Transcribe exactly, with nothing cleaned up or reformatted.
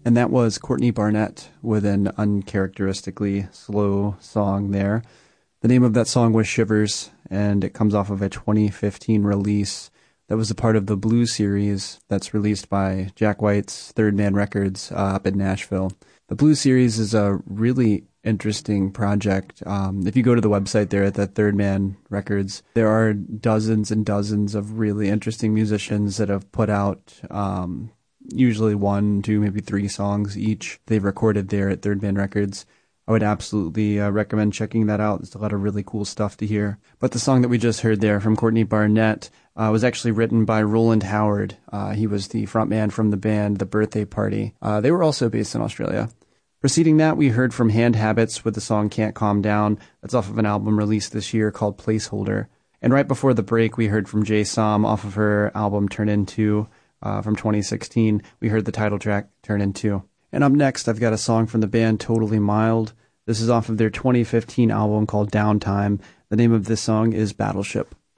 And that was Courtney Barnett with an uncharacteristically slow song there. The name of that song was Shivers, and it comes off of a twenty fifteen release that was a part of the Blue series that's released by Jack White's Third Man Records uh, up in Nashville. The Blue series is a really interesting project. Um, if you go to the website there at the Third Man Records, there are dozens and dozens of really interesting musicians that have put out um, usually one, two, maybe three songs each they've recorded there at Third Man Records. I would absolutely uh, recommend checking that out. There's a lot of really cool stuff to hear. But the song that we just heard there from Courtney Barnett uh, was actually written by Roland Howard. Uh, he was the frontman from the band The Birthday Party. Uh, they were also based in Australia. Preceding that, we heard from Hand Habits with the song Can't Calm Down. That's off of an album released this year called Placeholder. And right before the break, we heard from Jay Som off of her album Turn Into uh, from twenty sixteen. We heard the title track Turn Into. And up next, I've got a song from the band Totally Mild. This is off of their twenty fifteen album called Downtime. The name of this song is Battleship.